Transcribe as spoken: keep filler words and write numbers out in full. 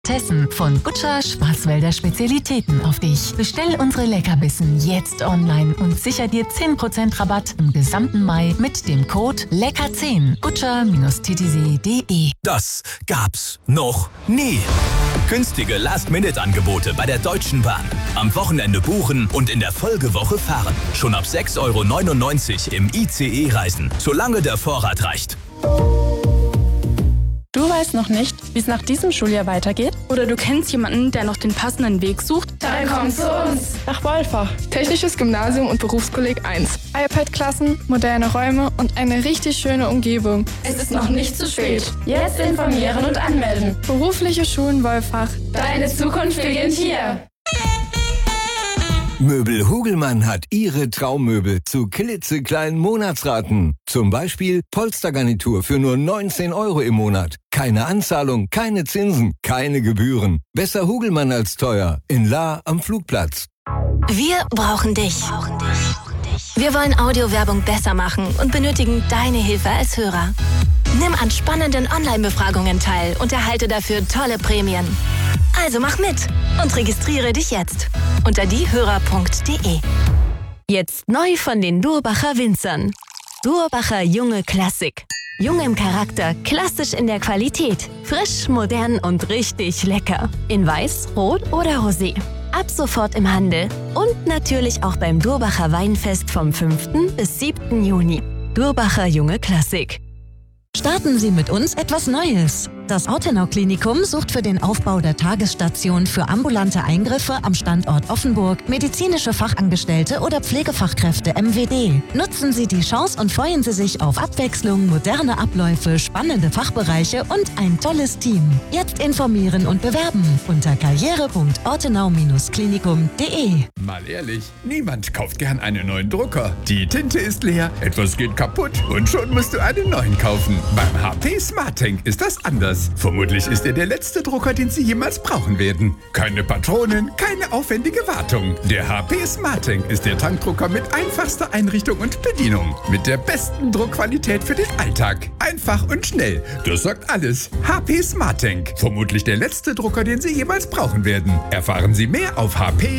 Tessen von Gutscher Schwarzwälder Spezialitäten auf dich. Bestell unsere Leckerbissen jetzt online und sicher dir zehn Prozent Rabatt im gesamten Mai mit dem Code lecker zehn. gutscher Bindestrich t t c punkt d e. Das gab's noch nie. Günstige Last-Minute-Angebote bei der Deutschen Bahn. Am Wochenende buchen und in der Folgewoche fahren. Schon ab sechs Euro neunundneunzig im I C E reisen, solange der Vorrat reicht. Du weißt noch nicht, wie es nach diesem Schuljahr weitergeht? Oder du kennst jemanden, der noch den passenden Weg sucht? Dann komm zu uns! Nach Wolfach. Technisches Gymnasium und Berufskolleg eins. iPad-Klassen, moderne Räume und eine richtig schöne Umgebung. Es ist noch nicht zu spät. Jetzt informieren und anmelden. Berufliche Schulen Wolfach. Deine Zukunft beginnt hier. Möbel Hugelmann hat Ihre Traummöbel zu klitzekleinen Monatsraten. Zum Beispiel Polstergarnitur für nur neunzehn Euro im Monat. Keine Anzahlung, keine Zinsen, keine Gebühren. Besser Hugelmann als teuer. In Lahr am Flugplatz. Wir brauchen dich. Wir wollen Audiowerbung besser machen und benötigen deine Hilfe als Hörer. Nimm an spannenden Online-Befragungen teil und erhalte dafür tolle Prämien. Also mach mit und registriere dich jetzt unter diehörer punkt de. Jetzt neu von den Durbacher Winzern. Durbacher Junge Klassik. Jung im Charakter, klassisch in der Qualität. Frisch, modern und richtig lecker. In Weiß, Rot oder Rosé. Ab sofort im Handel. Und natürlich auch beim Durbacher Weinfest vom fünften bis siebten Juni. Durbacher Junge Klassik. Starten Sie mit uns etwas Neues. Das Ortenau-Klinikum sucht für den Aufbau der Tagesstation für ambulante Eingriffe am Standort Offenburg medizinische Fachangestellte oder Pflegefachkräfte M W D. Nutzen Sie die Chance und freuen Sie sich auf Abwechslung, moderne Abläufe, spannende Fachbereiche und ein tolles Team. Jetzt informieren und bewerben unter karriere punkt ortenau Bindestrich klinikum punkt de. Mal ehrlich, niemand kauft gern einen neuen Drucker. Die Tinte ist leer, etwas geht kaputt und schon musst du einen neuen kaufen. Beim H P SmartTank ist das anders. Vermutlich ist er der letzte Drucker, den Sie jemals brauchen werden. Keine Patronen, keine aufwendige Wartung. Der H P SmartTank ist der Tankdrucker mit einfachster Einrichtung und Bedienung. Mit der besten Druckqualität für den Alltag. Einfach und schnell. Das sagt alles. H P SmartTank. Vermutlich der letzte Drucker, den Sie jemals brauchen werden. Erfahren Sie mehr auf h p